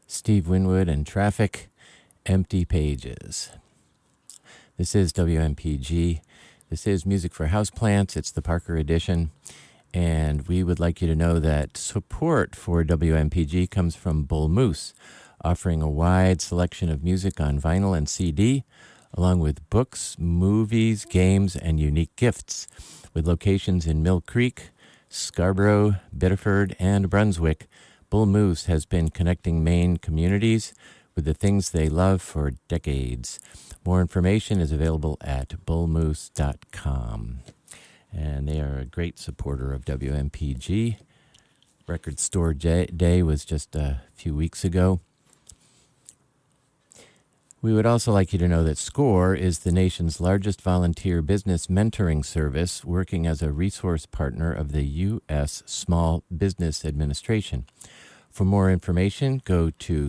Steve Winwood and Traffic, Empty Pages. This is WMPG. This is Music for Houseplants. It's the Parker edition. And we would like you to know that support for WMPG comes from Bull Moose, offering a wide selection of music on vinyl and CD, along with books, movies, games, and unique gifts. With locations in Mill Creek, Scarborough, Biddeford, and Brunswick, Bull Moose has been connecting Maine communities with the things they love for decades. More information is available at bullmoose.com. And they are a great supporter of WMPG. Record Store Day was just a few weeks ago. We would also like you to know that SCORE is the nation's largest volunteer business mentoring service, working as a resource partner of the U.S. Small Business Administration. For more information, go to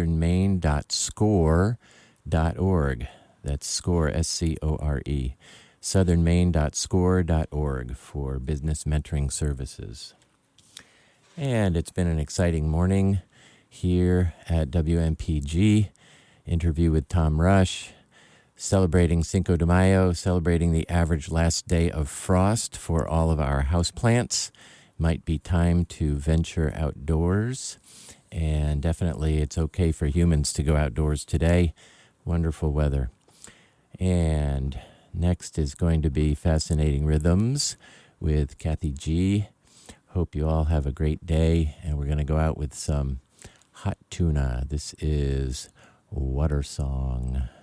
southernmaine.score.org. That's SCORE, S-C-O-R-E. southernmaine.score.org for business mentoring services. And it's been an exciting morning here at WMPG. Interview with Tom Rush, celebrating Cinco de Mayo, celebrating the average last day of frost for all of our houseplants. Might be time to venture outdoors, and definitely it's okay for humans to go outdoors today. Wonderful weather. And next is going to be Fascinating Rhythms with Kathy G. Hope you all have a great day, and we're going to go out with some hot tuna. This is Water Song.